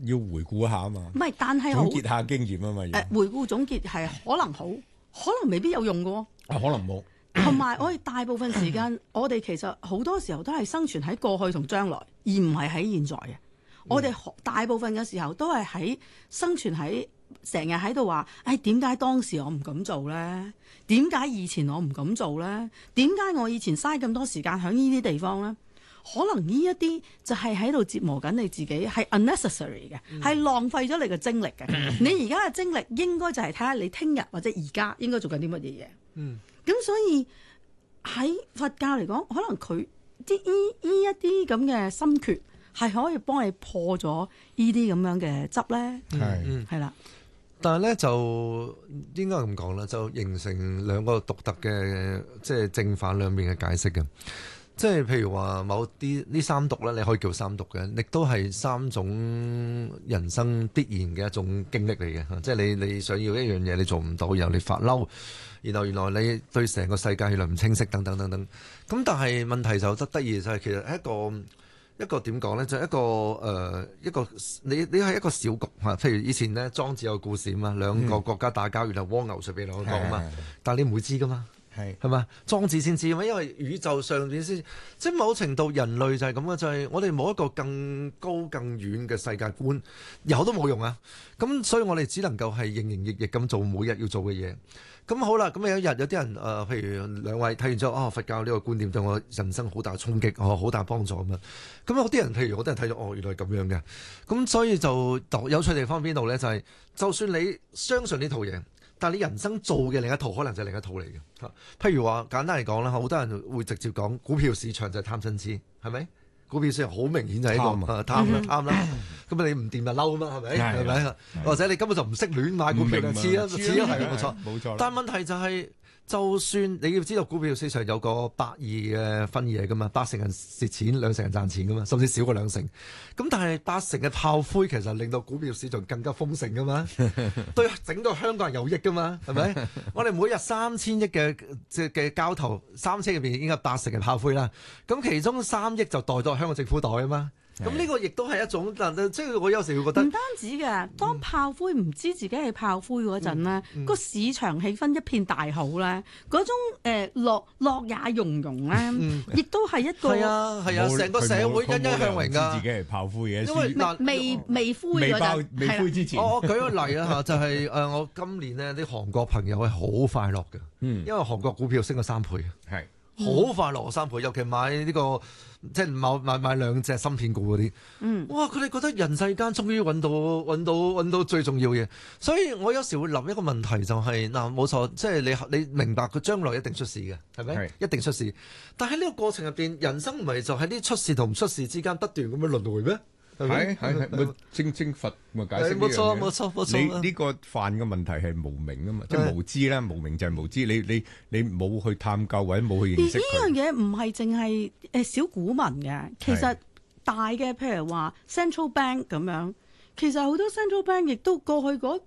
要回顧一下啊嘛。 唔係，但係總結下經驗啊嘛。 回顧總結係可能好，可能未必有用嘅喎。 可能冇。 同埋我哋大部分時間，我哋其實好多時候都係生存喺過去同將來，而唔係喺現在嘅。我哋大部分嘅時候都係生存喺成日喺度話，點解當時我唔敢做呢？點解以前我唔敢做呢？點解我以前嘥咁多時間喺呢啲地方呢？可能呢一啲就係喺度折磨緊你自己，係 unnecessary 嘅，係浪費咗你嘅精力嘅。你而家嘅精力應該就係睇下你聽日或者而家應該做緊啲乜嘢嘢。咁所以喺佛教嚟講，可能佢啲呢一啲咁嘅心訣係可以幫你破咗呢啲咁樣嘅執咧。係啦。 但係咧就應該咁講啦，就形成兩個獨特嘅即係正反兩面嘅解釋嘅。即係譬如話某啲呢三毒咧，你可以叫三毒嘅，亦都係三種人生必然嘅一種經歷嚟嘅。即係你想要一樣嘢，你做唔到，然後你發嬲，然後原來你對成個世界原來唔清晰，等等等等。咁但係問題就得意就係其實係一個點講咧，就係一個你係一個小局嚇。譬如以前咧莊子有故事啊嘛，兩個國家打交，然後蝸牛隨便兩個啊嘛，但係你唔會知噶嘛。係嘛？莊子先知嘛，因為宇宙上邊先，即係某程度人類就係咁嘅，就係我哋冇一個更高更遠嘅世界觀，有都冇用啊！咁所以我哋只能夠係營營役役咁做每日要做嘅嘢。咁好啦，咁有一日有啲人譬如兩位睇完之後，佛教呢個觀念對我人生好大衝擊，好大幫助咁啊！咁有啲人譬如我啲人睇咗，原來係咁樣嘅。咁所以就有趣地方邊度咧？就係就算你相信呢套嘢。但係你人生做嘅另一套，可能就係另一套嚟嘅。譬如話簡單嚟講啦，好多人會直接講股票市場就係貪嗔痴，係咪？股票市場好明顯就係一個貪啦。咁你唔掂就嬲啊嘛，係咪？係咪？或者你根本就唔識亂買股票，似咯係冇錯。但係問題就係，就算你要知道股票市場有個120嘅分野噶嘛，80人蝕錢，20人賺錢噶嘛，甚至少過20成。咁但係80嘅炮灰其實令到股票市場更加豐盛噶嘛，對整個香港人有益噶嘛，係咪？我哋每日3000億嘅交投，3000入邊應該80嘅炮灰啦。咁其中3億就袋到香港政府袋啊嘛。咁呢個亦都係一種，即係我有時會覺得唔單止嘅。當炮灰唔知自己係炮灰嗰陣咧，個市場氣氛一片大好咧，嗰種樂也融融咧，亦都係一個係啊，成個社會欣欣向榮㗎。 自己係炮灰嘅， 因為未灰嗰陣， 未灰之前。 我舉個例啊嚇，就係我今年呢啲韓國朋友係好快樂嘅，因為韓國股票升咗3倍， 係好快樂3倍，尤其買呢個。即係買2隻芯片股嗰啲，哇！佢哋覺得人世間終於揾到最重要嘅嘢，所以我有時會諗一個問題就係冇錯，即係你明白佢將來一定出事嘅，係咪？一定出事，但係呢個過程入邊，人生唔係就喺啲出事同唔出事之間不斷咁樣輪迴咩？ 係正佛咪解釋呢樣嘢。 冇錯。 你呢個犯嘅問題係無明啊嘛，即係無知啦，無明就係無知。你冇去探究或者冇去認識佢。 而呢樣嘢唔係淨係小股民嘅，其實大嘅譬如話 central bank 咁樣，其實好多 central bank 亦都過去嗰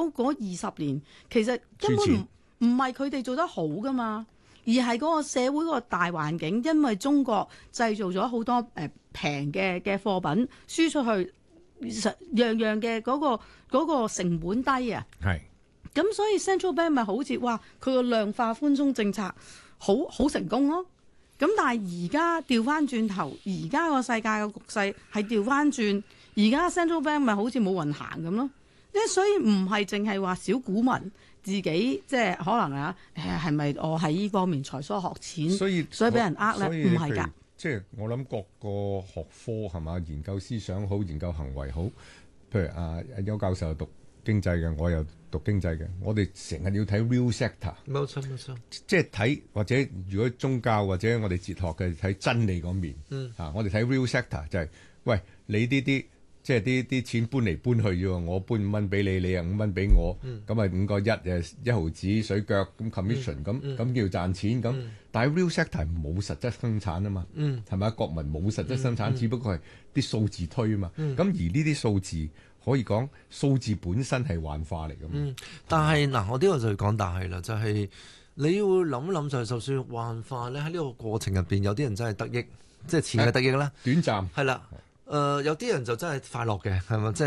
20年，其實根本唔係佢哋做得好噶嘛。而係嗰個社會嗰個大環境，因為中國製造咗好多平嘅貨品輸出去，樣樣嘅嗰個成本低啊。 係。 咁所以 central bank 咪好似哇，佢個量化寬鬆政策好成功咯。咁但係而家調翻轉頭，而家個世界嘅局勢係調翻轉，而家 central bank 咪好似冇運行咁咯。所以唔係淨係話小股民自己即係可能係咪我喺呢方面才疏學淺，所以俾人呃咧？唔係㗎。 即係我諗各個學科係嘛，研究思想好，研究行為好。譬如邱教授讀經濟嘅，我又讀經濟嘅，我哋成日要睇 real sector。 冇錯。 即係睇或者如果宗教或者我哋哲學嘅睇真理嗰面。我哋睇 real sector 就係喂，你呢啲。即係啲錢搬嚟搬去啫喎，我搬5蚊俾你，你又5蚊俾我，咁咪5個1毫子水腳咁 commission 咁叫賺錢咁。但係 real sector 冇實質生產啊嘛，係咪？國民冇實質生產，只不過係啲數字推啊嘛。咁而呢啲數字可以講數字本身係幻化嚟㗎。 但係我呢個就要講大係啦，就係你要諗一諗就算幻化咧，喺呢個過程入邊有啲人真係得益，即係錢係得益啦， 短暫係啦。有啲人就真係快樂嘅，係咪？即